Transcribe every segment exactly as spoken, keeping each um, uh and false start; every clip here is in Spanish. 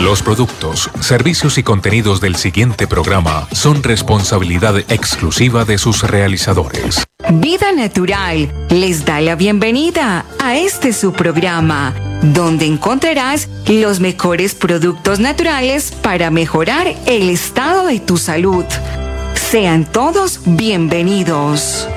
Los productos, servicios y contenidos del siguiente programa son responsabilidad exclusiva de sus realizadores. Vida Natural les da la bienvenida a este su programa, donde encontrarás los mejores productos naturales para mejorar el estado de tu salud. Sean todos bienvenidos.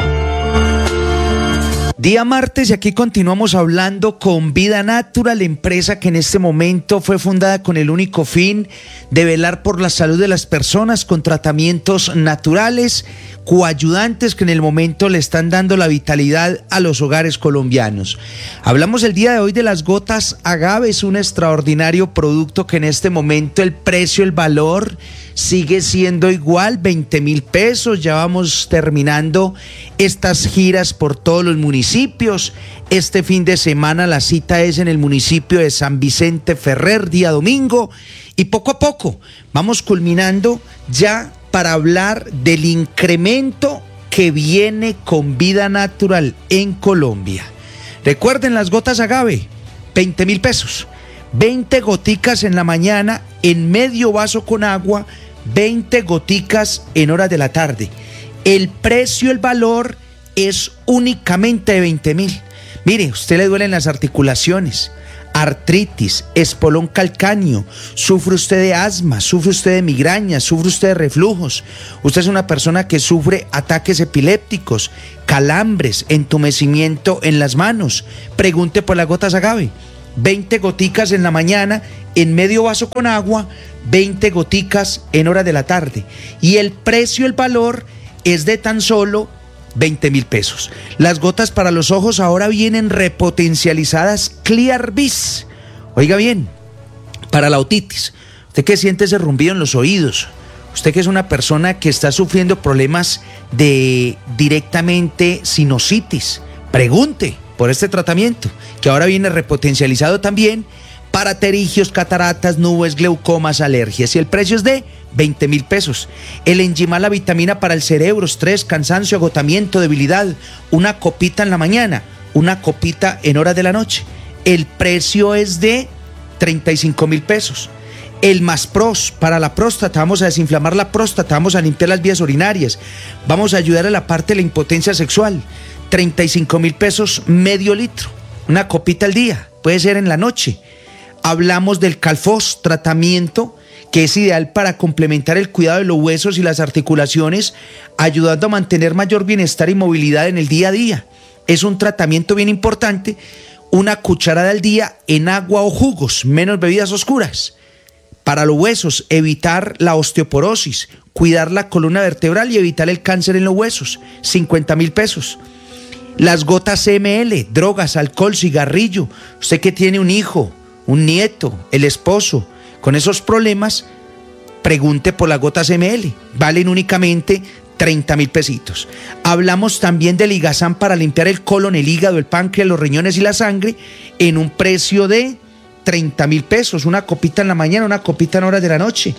Día martes y aquí continuamos hablando con Vida Natural, empresa que en este momento fue fundada con el único fin de velar por la salud de las personas con tratamientos naturales, coayudantes que en el momento le están dando la vitalidad a los hogares colombianos. Hablamos el día de hoy de las gotas agave, es un extraordinario producto que en este momento el precio, el valor sigue siendo igual, veinte mil pesos. Ya vamos terminando estas giras por todos los municipios. Este fin de semana la cita es en el municipio de San Vicente Ferrer, día domingo, y poco a poco vamos culminando ya para hablar del incremento que viene con Vida Natural en Colombia. Recuerden las gotas agave, veinte mil pesos, veinte goticas en la mañana en medio vaso con agua, veinte goticas en horas de la tarde. El precio, el valor es únicamente de veinte mil. Mire, usted le duelen las articulaciones, artritis, espolón calcáneo, sufre usted de asma, sufre usted de migrañas, sufre usted de reflujos, usted es una persona que sufre ataques epilépticos, calambres, entumecimiento en las manos, pregunte por las gotas agave. veinte goticas en la mañana en medio vaso con agua, veinte goticas en hora de la tarde. Y el precio, el valor es de tan solo veinte mil pesos. Las gotas para los ojos ahora vienen repotencializadas Clear Vis. Oiga bien, para la otitis, usted que siente ese rumbido en los oídos, usted que es una persona que está sufriendo problemas de directamente sinusitis, pregunte por este tratamiento, que ahora viene repotencializado también para pterigios, cataratas, nubes, glaucomas, alergias. Y el precio es de veinte mil pesos. El Enjimal, la vitamina para el cerebro, estrés, cansancio, agotamiento, debilidad. Una copita en la mañana, una copita en horas de la noche. El precio es de treinta y cinco mil pesos. El Maspros para la próstata, vamos a desinflamar la próstata, vamos a limpiar las vías urinarias, vamos a ayudar a la parte de la impotencia sexual. treinta y cinco mil pesos, medio litro, una copita al día, puede ser en la noche. Hablamos del Calfos, tratamiento que es ideal para complementar el cuidado de los huesos y las articulaciones, ayudando a mantener mayor bienestar y movilidad en el día a día. Es un tratamiento bien importante, una cucharada al día en agua o jugos, menos bebidas oscuras. Para los huesos, evitar la osteoporosis, cuidar la columna vertebral y evitar el cáncer en los huesos, cincuenta mil pesos. Las gotas C M L, drogas, alcohol, cigarrillo, usted que tiene un hijo, un nieto, el esposo, con esos problemas, pregunte por las gotas M L, valen únicamente treinta mil pesitos. Hablamos también del Ligazán para limpiar el colon, el hígado, el páncreas, los riñones y la sangre, en un precio de treinta mil pesos, una copita en la mañana, una copita en horas de la noche.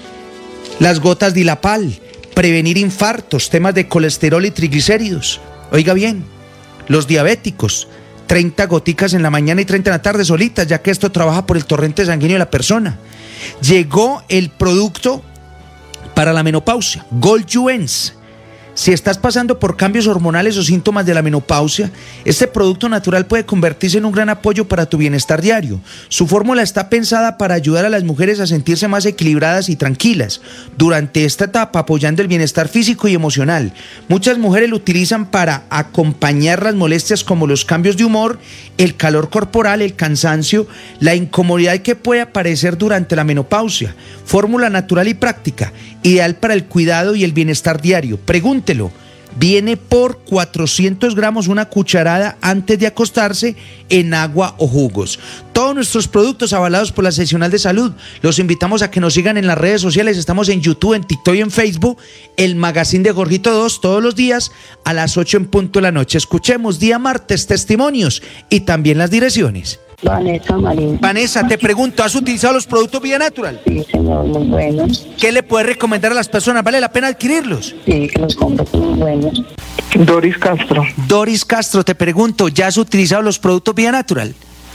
Las gotas Dilapal, prevenir infartos, temas de colesterol y triglicéridos. Oiga bien, los diabéticos, treinta goticas en la mañana y treinta en la tarde solitas, ya que esto trabaja por el torrente sanguíneo de la persona. Llegó el producto para la menopausia, Gold-Juens. Si estás pasando por cambios hormonales o síntomas de la menopausia, este producto natural puede convertirse en un gran apoyo para tu bienestar diario. Su fórmula está pensada para ayudar a las mujeres a sentirse más equilibradas y tranquilas durante esta etapa, apoyando el bienestar físico y emocional. Muchas mujeres lo utilizan para acompañar las molestias como los cambios de humor, el calor corporal, el cansancio, la incomodidad que puede aparecer durante la menopausia. Fórmula natural y práctica, ideal para el cuidado y el bienestar diario. Pregúntelo. Viene por cuatrocientos gramos, una cucharada antes de acostarse en agua o jugos. Todos nuestros productos avalados por la Seccional de Salud. Los invitamos a que nos sigan en las redes sociales. Estamos en YouTube, en TikTok y en Facebook. El Magazine de Jorgito dos, todos los días a las ocho en punto de la noche. Escuchemos día martes testimonios y también las direcciones. Vanessa Marín. Vanessa, te pregunto, ¿has utilizado los productos Vida Natural? Sí, señor, muy buenos. ¿Qué le puedes recomendar a las personas? ¿Vale la pena adquirirlos? Sí, que los compro, son muy buenos. Doris Castro. Doris Castro, te pregunto, ¿ya has utilizado los productos Vida Natural?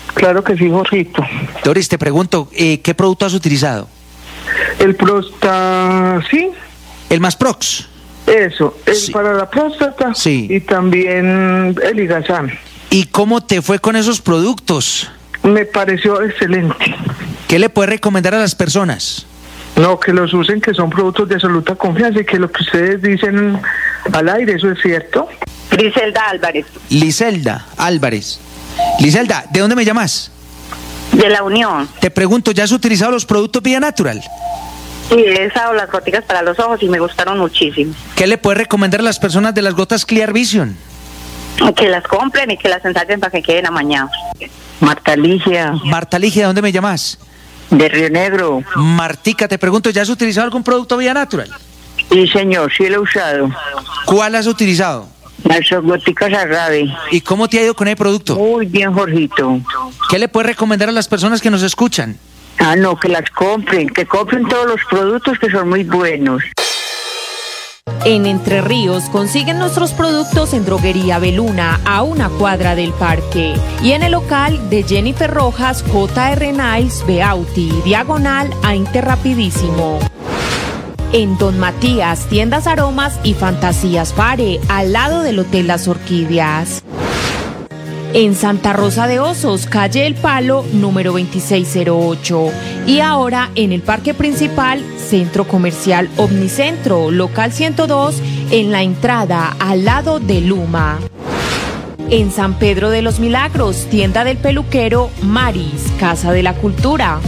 Claro que sí, Jorgito. Doris, te pregunto, eh, ¿qué producto has utilizado? El Prosta, sí, El Masprox. eso, el Sí. para la próstata Sí. y también el Ligazán. ¿Y cómo te fue con esos productos? Me pareció excelente. ¿Qué le puedes recomendar a las personas? No, que los usen, que son productos de absoluta confianza y que lo que ustedes dicen al aire, eso es cierto. Griselda Álvarez, Liselda Álvarez. Liselda, ¿de dónde me llamas? de la Unión. Te pregunto, ¿ya has utilizado los productos Vida Natural? Sí, he usado las goticas para los ojos y me gustaron muchísimo. ¿Qué le puedes recomendar a las personas de las gotas Clear Vision? Que las compren y que las ensayen para que queden amañados. Marta Ligia, Marta Ligia, ¿de dónde me llamas? de Río Negro. Martica, te pregunto, ¿ya has utilizado algún producto Vida Natural? Sí, señor, sí lo he usado. ¿Cuál has utilizado? Las goticas Arrabe. ¿Y cómo te ha ido con el producto? Muy bien, Jorgito. ¿Qué le puedes recomendar a las personas que nos escuchan? Ah, no, que las compren, que compren todos los productos que son muy buenos. En Entre Ríos consiguen nuestros productos en Droguería Beluna, a una cuadra del parque. Y en el local de Jennifer Rojas, J R Niles, Beauty, diagonal a Interrapidísimo. En Don Matías, Tiendas Aromas y Fantasías Fare, al lado del Hotel Las Orquídeas. En Santa Rosa de Osos, calle El Palo, número veintiséis cero ocho. Y ahora en el parque principal, Centro Comercial Omnicentro, local ciento dos, en la entrada al lado de Luma. En San Pedro de los Milagros, tienda del peluquero Maris, Casa de la Cultura.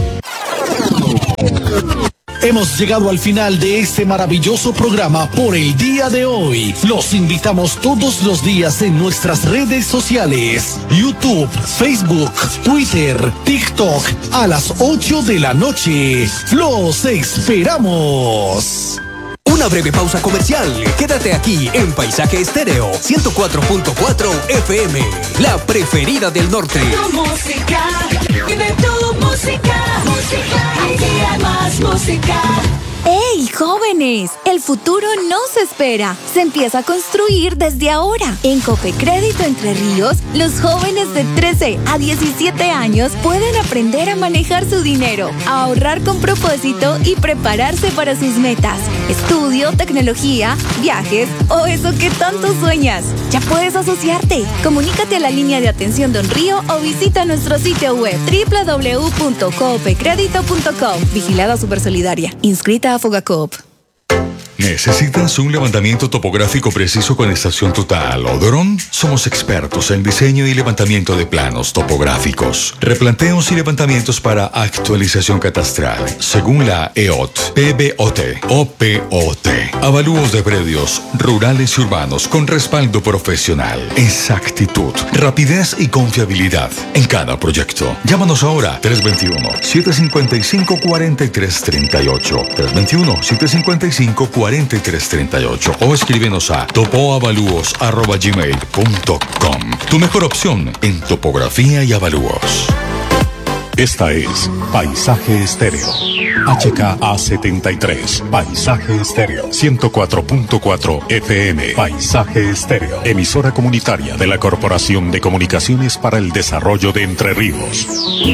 Hemos llegado al final de este maravilloso programa por el día de hoy. Los invitamos todos los días en nuestras redes sociales: YouTube, Facebook, Twitter, TikTok, a las ocho de la noche. ¡Los esperamos! Una breve pausa comercial. Quédate aquí en Paisaje Estéreo ciento cuatro punto cuatro F M, la preferida del norte. Tu música, vive tu música, música, aquí hay más música. ¡Hey, jóvenes! El futuro no se espera, se empieza a construir desde ahora. En Copecrédito Entre Ríos, los jóvenes de trece a diecisiete años pueden aprender a manejar su dinero, a ahorrar con propósito y prepararse para sus metas. Estudio, tecnología, viajes o eso que tanto sueñas. Ya puedes asociarte. Comunícate a la línea de atención Don Río o visita nuestro sitio web doble u doble u doble u punto copecredito punto com. Vigilada Supersolidaria. Inscrita a Fogacoop. ¿Necesitas un levantamiento topográfico preciso con estación total o dron? Somos expertos en diseño y levantamiento de planos topográficos, replanteos y levantamientos para actualización catastral, según la E O T, P B O T o P O T. Avalúos de predios rurales y urbanos con respaldo profesional, exactitud, rapidez y confiabilidad en cada proyecto. Llámanos ahora tres dos uno, siete cinco cinco, cuatro tres tres ocho, tres dos uno, siete cinco cinco, cuatro tres tres ocho o escríbenos a topoavalúos arroba gmail punto com. Tu mejor opción en topografía y avalúos. Esta es Paisaje Estéreo. H K A setenta y tres. Paisaje Estéreo. ciento cuatro punto cuatro F M. Paisaje Estéreo. Emisora comunitaria de la Corporación de Comunicaciones para el Desarrollo de Entre Ríos.